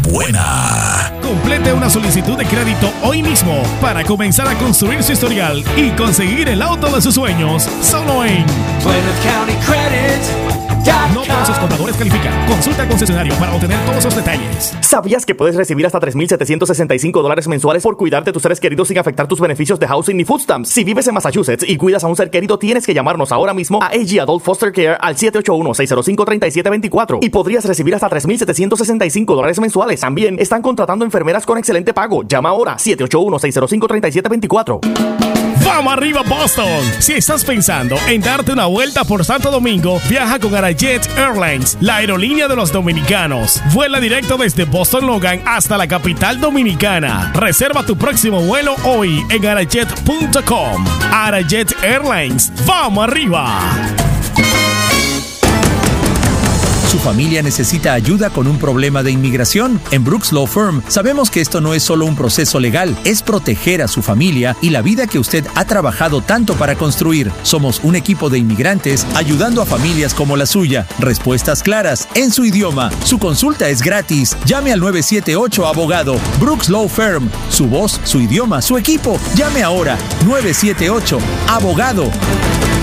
buena. Complete una solicitud de crédito hoy mismo para comenzar a construir su historial y conseguir el auto de sus sueños. Solo en Plymouth County Credit. No todos sus compradores califican. Consulta al concesionario para obtener todos los detalles. ¿Sabías que puedes recibir hasta $3,765 mensuales por cuidar de tus seres queridos sin afectar tus beneficios de housing ni food stamps? Si vives en Massachusetts y cuidas a un ser querido, tienes que llamarnos ahora mismo a AG Adult Foster Care al 781-605-3724 y podrías recibir hasta $3,765 mensuales. También están contratando enfermeras con excelente pago. Llama ahora 781-605-3724. ¡Vamos arriba, Boston! Si estás pensando en darte una vuelta por Santo Domingo, viaja con Arajet Airlines, la aerolínea de los dominicanos. Vuela directo desde Boston Logan hasta la capital dominicana. Reserva tu próximo vuelo hoy en arajet.com. Arajet Airlines, ¡vamos arriba! ¿Su familia necesita ayuda con un problema de inmigración? En Brooks Law Firm sabemos que esto no es solo un proceso legal, es proteger a su familia y la vida que usted ha trabajado tanto para construir. Somos un equipo de inmigrantes ayudando a familias como la suya. Respuestas claras, en su idioma. Su consulta es gratis. Llame al 978-ABOGADO. Brooks Law Firm. Su voz, su idioma, su equipo. Llame ahora. 978-ABOGADO.